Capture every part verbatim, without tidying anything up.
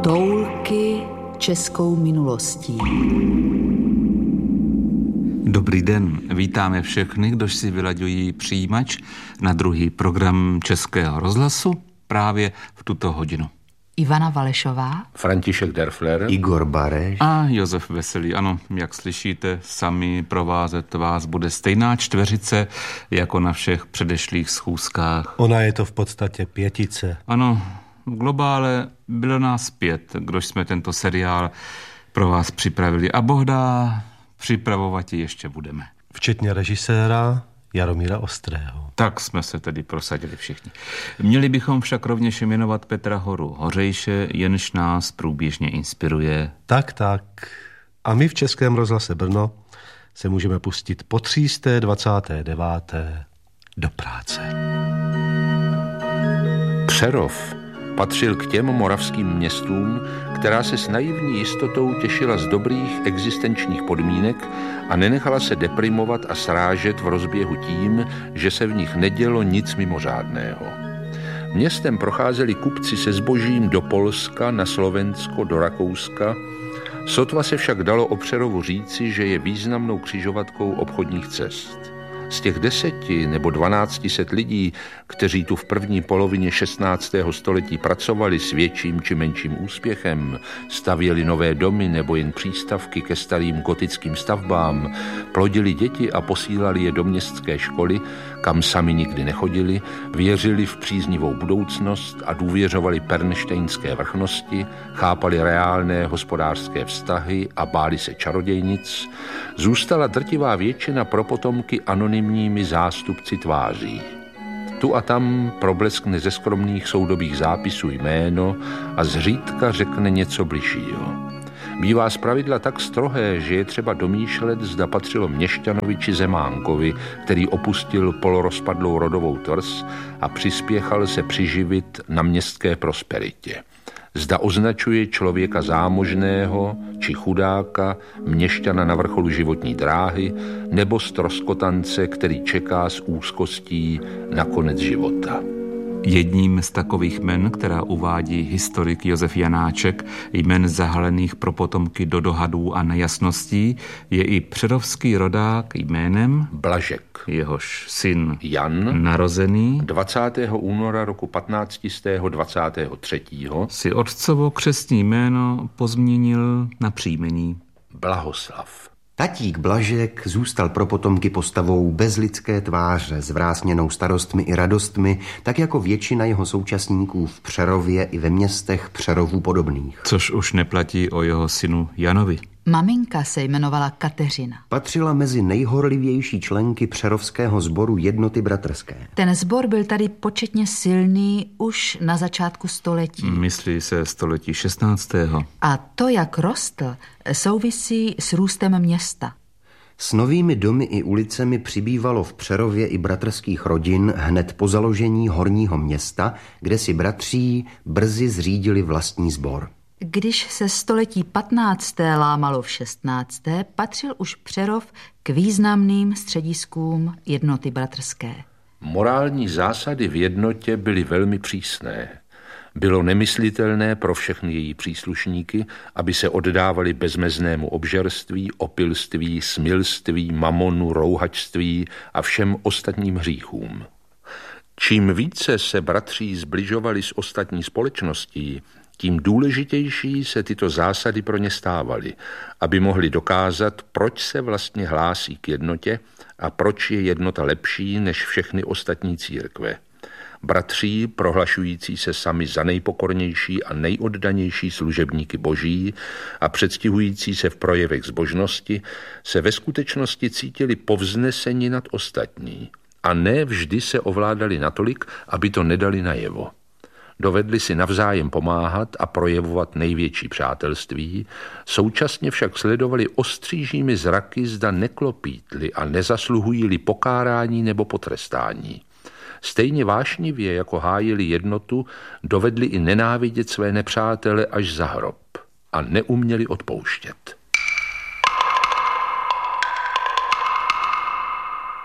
Toulky českou minulostí. Dobrý den, vítáme všechny, kdož si vylaďují přijímač na druhý program Českého rozhlasu právě v tuto hodinu. Ivana Valešová, František Derfler, Igor Bareš a Josef Veselý. Ano, jak slyšíte, sami provázet vás bude stejná čtveřice jako na všech předešlých schůzkách. Ona je to v podstatě pětice. Ano, v globále bylo nás pět, kdož jsme tento seriál pro vás připravili. A Boh dá, připravovat ještě budeme. Včetně režiséra Jaromíra Ostrého. Tak jsme se tedy prosadili všichni. Měli bychom však rovněž jmenovat Petra Horu Hořejše, jenž nás průběžně inspiruje. Tak, tak. A my v Českém rozhlase Brno se můžeme pustit po třísté dvacáté deváté do práce. Přerov patřil k těm moravským městům, která se s naivní jistotou těšila z dobrých existenčních podmínek a nenechala se deprimovat a srážet v rozběhu tím, že se v nich nedělo nic mimořádného. Městem procházeli kupci se zbožím do Polska, na Slovensko, do Rakouska. Sotva se však dalo o Přerovu říci, že je významnou křižovatkou obchodních cest. Z těch deseti nebo dvanácti set lidí, kteří tu v první polovině šestnáctého století pracovali s větším či menším úspěchem, stavěli nové domy nebo jen přístavky ke starým gotickým stavbám, plodili děti a posílali je do městské školy, kam sami nikdy nechodili, věřili v příznivou budoucnost a důvěřovali pernštejnské vrchnosti, chápali reálné hospodářské vztahy a báli se čarodějnic, zůstala drtivá většina pro potomky anonymními zástupci tváří. Tu a tam probleskne ze skromných soudobých zápisů jméno a zřídka řekne něco bližšího. Bývá zpravidla tak strohé, že je třeba domýšlet, zda patřilo Měšťanovi či Zemánkovi, který opustil polorozpadlou rodovou tvrz a přispěchal se přiživit na městské prosperitě. Zda označuje člověka zámožného či chudáka, měšťana na vrcholu životní dráhy, nebo ztroskotance, který čeká s úzkostí na konec života. Jedním z takových jmen, která uvádí historik Josef Janáček, jmen zahalených pro potomky do dohadů a nejasností, je i přerovský rodák jménem Blažek. Jehož syn Jan, narozený dvacátého února roku patnáct set dvacet tři, si otcovo křestní jméno pozměnil na příjmení Blahoslav. Tatík Blažek zůstal pro potomky postavou bez lidské tváře, zvrásněnou starostmi i radostmi, tak jako většina jeho současníků v Přerově i ve městech Přerovů podobných. Což už neplatí o jeho synu Janovi. Maminka se jmenovala Kateřina. Patřila mezi nejhorlivější členky přerovského sboru Jednoty bratrské. Ten sbor byl tady početně silný už na začátku století. Myslí se století šestnáctého. A to, jak rostl, souvisí s růstem města. S novými domy i ulicemi přibývalo v Přerově i bratrských rodin hned po založení Horního Města, kde si bratří brzy zřídili vlastní sbor. Když se století patnácté lámalo v šestnácté, patřil už Přerov k významným střediskům Jednoty bratrské. Morální zásady v jednotě byly velmi přísné. Bylo nemyslitelné pro všechny její příslušníky, aby se oddávali bezmeznému obžerství, opilství, smilství, mamonu, rouhačství a všem ostatním hříchům. Čím více se bratří zbližovali s ostatní společností, tím důležitější se tyto zásady pro ně stávaly, aby mohli dokázat, proč se vlastně hlásí k jednotě a proč je jednota lepší než všechny ostatní církve. Bratří, prohlašující se sami za nejpokornější a nejoddanější služebníky boží a předstihující se v projevech zbožnosti, se ve skutečnosti cítili povzneseni nad ostatní a ne vždy se ovládali natolik, aby to nedali najevo. Dovedli si navzájem pomáhat a projevovat největší přátelství, současně však sledovali ostřížími zraky, zda neklopítli a nezasluhují-li pokárání nebo potrestání. Stejně vášnivě, jako hájili jednotu, dovedli i nenávidět své nepřátele až za hrob a neuměli odpouštět.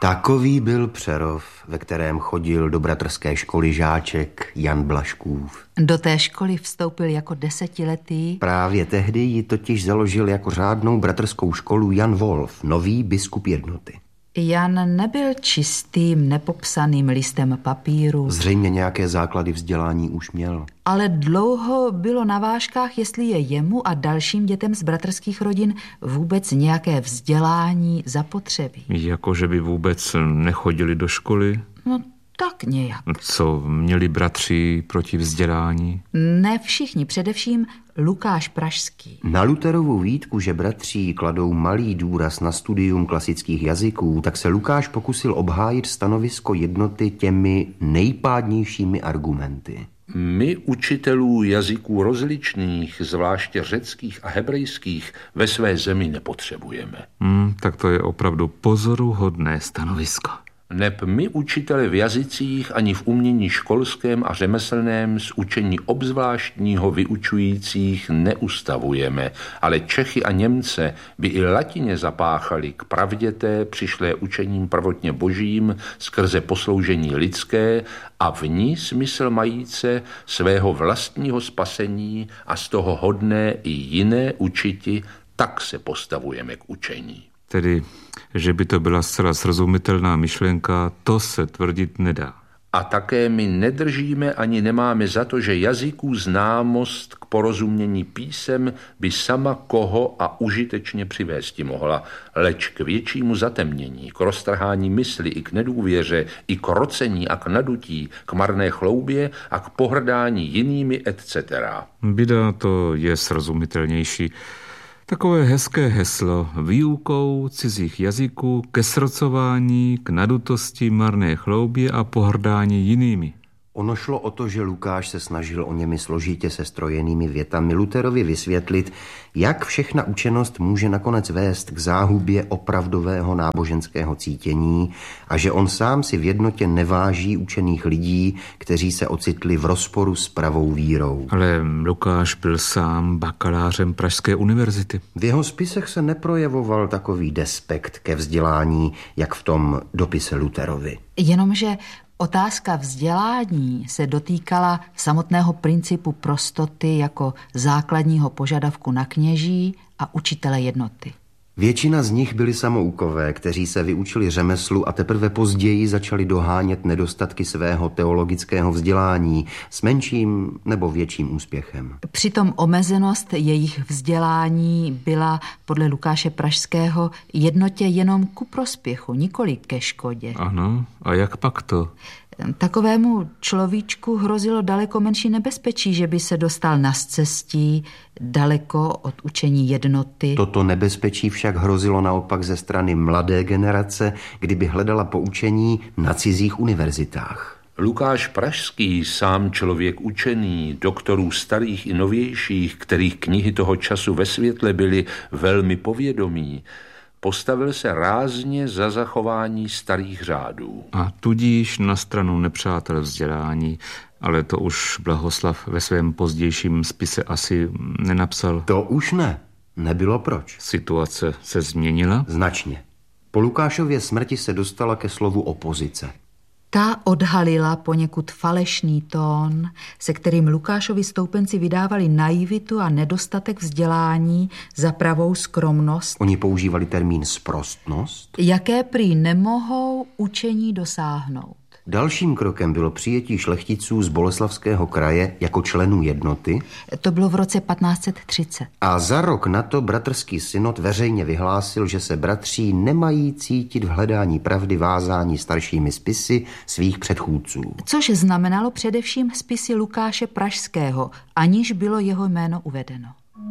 Takový byl Přerov, ve kterém chodil do bratrské školy žáček Jan Blažkův. Do té školy vstoupil jako desetiletý. Právě tehdy ji totiž založil jako řádnou bratrskou školu Jan Wolf, nový biskup jednoty. Jan nebyl čistým, nepopsaným listem papíru. Zřejmě nějaké základy vzdělání už měl. Ale dlouho bylo na vážkách, jestli je jemu a dalším dětem z bratrských rodin vůbec nějaké vzdělání zapotřebí. Jakože by vůbec nechodili do školy? No tak nějak. Co měli bratři proti vzdělání? Ne všichni, především Lukáš Pražský. Na Luterovu výtku, že bratří kladou malý důraz na studium klasických jazyků, tak se Lukáš pokusil obhájit stanovisko jednoty těmi nejpádnějšími argumenty. My učitelů jazyků rozličných, zvláště řeckých a hebrejských, ve své zemi nepotřebujeme. Hmm, tak to je opravdu pozoruhodné stanovisko. Neb my učitele v jazycích ani v umění školském a řemeslném z učení obzvláštního vyučujících neustavujeme, ale Čechy a Němce by i latině zapáchali k pravděté přišlé učením prvotně božím skrze posloužení lidské a v ní smysl majíce svého vlastního spasení a z toho hodné i jiné učiti, tak se postavujeme k učení. Tedy, že by to byla zcela srozumitelná myšlenka, to se tvrdit nedá. A také my nedržíme ani nemáme za to, že jazyků známost k porozumění písem by sama koho a užitečně přivésti mohla, leč k většímu zatemnění, k roztrhání mysli i k nedůvěře, i k rocení a k nadutí, k marné chloubě a k pohrdání jinými et cetera. Bida to je srozumitelnější. Takové hezké heslo výukou cizích jazyků ke srocování, k nadutosti, marné chloubě a pohrdání jinými. Ono šlo o to, že Lukáš se snažil o němi složitě sestrojenými větami Luterovi vysvětlit, jak všechna učenost může nakonec vést k záhubě opravdového náboženského cítění a že on sám si v jednotě neváží učených lidí, kteří se ocitli v rozporu s pravou vírou. Ale Lukáš byl sám bakalářem Pražské univerzity. V jeho spisech se neprojevoval takový despekt ke vzdělání, jak v tom dopise Luterovi. Jenomže otázka vzdělání se dotýkala samotného principu prostoty jako základního požadavku na kněží a učitele jednoty. Většina z nich byli samoukové, kteří se vyučili řemeslu a teprve později začali dohánět nedostatky svého teologického vzdělání s menším nebo větším úspěchem. Přitom omezenost jejich vzdělání byla podle Lukáše Pražského jednotě jenom ku prospěchu, nikoli ke škodě. Ano, a jak pak to? Takovému človíčku hrozilo daleko menší nebezpečí, že by se dostal na scestí daleko od učení jednoty. Toto nebezpečí však hrozilo naopak ze strany mladé generace, kdyby hledala poučení na cizích univerzitách. Lukáš Pražský, sám člověk učený, doktorů starých i novějších, kterých knihy toho času ve světle byly velmi povědomí, postavil se rázně za zachování starých řádů. A tudíž na stranu nepřátel vzdělání, ale to už Blahoslav ve svém pozdějším spise asi nenapsal. To už ne. Nebylo proč. Situace se změnila? Značně. Po Lukášově smrti se dostala ke slovu opozice. Ta odhalila poněkud falešný tón, se kterým Lukášovi stoupenci vydávali naivitu a nedostatek vzdělání za pravou skromnost. Oni používali termín sprostnost, jaké prý nemohou učení dosáhnout. Dalším krokem bylo přijetí šlechticů z Boleslavského kraje jako členů jednoty. To bylo v roce patnáct set třicet. A za rok na to bratrský synod veřejně vyhlásil, že se bratří nemají cítit v hledání pravdy vázání staršími spisy svých předchůdců. Což znamenalo především spisy Lukáše Pražského, aniž bylo jeho jméno uvedeno.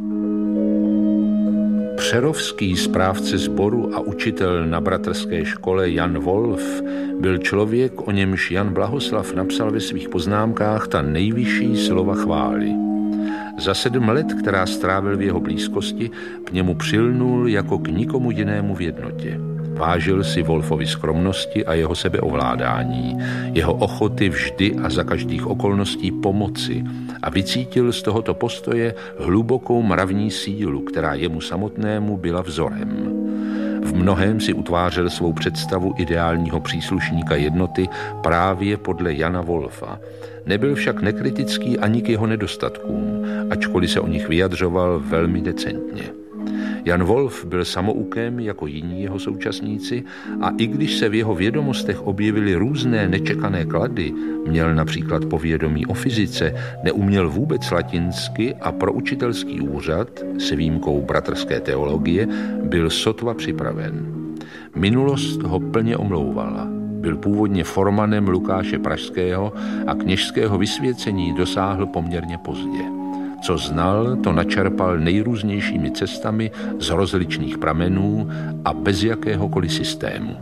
Přerovský správce sboru a učitel na bratrské škole Jan Wolf byl člověk, o němž Jan Blahoslav napsal ve svých poznámkách ta nejvyšší slova chvály. Za sedm let, která strávil v jeho blízkosti, k němu přilnul jako k nikomu jinému v jednotě. Vážil si Wolfovy skromnosti a jeho sebeovládání, jeho ochoty vždy a za každých okolností pomoci a vycítil z tohoto postoje hlubokou mravní sílu, která jemu samotnému byla vzorem. V mnohém si utvářel svou představu ideálního příslušníka jednoty právě podle Jana Wolfa. Nebyl však nekritický ani k jeho nedostatkům, ačkoliv se o nich vyjadřoval velmi decentně. Jan Wolf byl samoukem jako jiní jeho současníci a i když se v jeho vědomostech objevily různé nečekané klady, měl například povědomí o fyzice, neuměl vůbec latinsky a pro učitelský úřad, s výjimkou bratrské teologie, byl sotva připraven. Minulost ho plně omlouvala. Byl původně formanem Lukáše Pražského a kněžského vysvěcení dosáhl poměrně pozdě. Co znal, to načerpal nejrůznějšími cestami z rozličných pramenů a bez jakéhokoliv systému.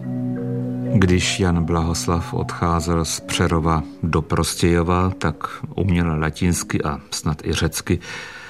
Když Jan Blahoslav odcházel z Přerova do Prostějova, tak uměl latinsky a snad i řecky.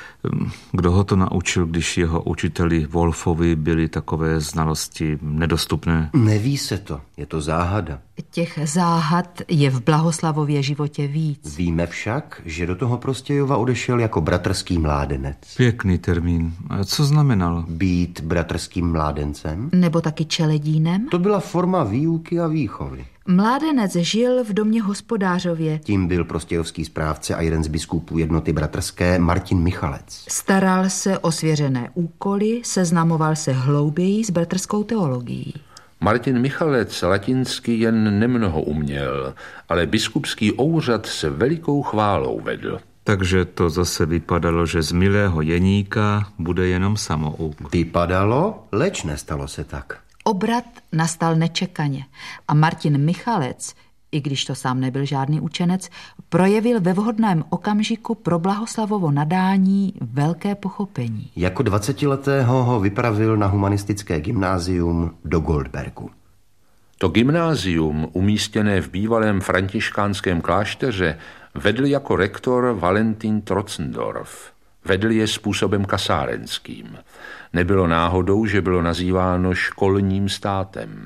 Kdo ho to naučil, když jeho učiteli Wolfovi byly takové znalosti nedostupné? Neví se to, je to záhada. Těch záhad je v Blahoslavově životě víc. Víme však, že do toho Prostějova odešel jako bratrský mládenec. Pěkný termín. A co znamenal? Být bratrským mládencem? Nebo taky čeledínem? To byla forma výuky a výchovy. Mládenec žil v domě hospodářově. Tím byl prostějovský správce a jeden z biskupů jednoty bratrské Martin Michalec. Staral se o svěřené úkoly, seznamoval se hlouběji s bratrskou teologií. Martin Michalec latinsky jen nemnoho uměl, ale biskupský úřad se velikou chválou vedl. Takže to zase vypadalo, že z milého Jeníka bude jenom samouk. Vypadalo, leč nestalo se tak. Obrat nastal nečekaně a Martin Michalec, i když to sám nebyl žádný učenec, projevil ve vhodném okamžiku pro Blahoslavovo nadání velké pochopení. Jako dvacetiletého ho vypravil na humanistické gymnázium do Goldbergu. To gymnázium, umístěné v bývalém františkánském klášteře, vedl jako rektor Valentin Trotzendorf. Vedl je způsobem kasárenským. Nebylo náhodou, že bylo nazýváno školním státem.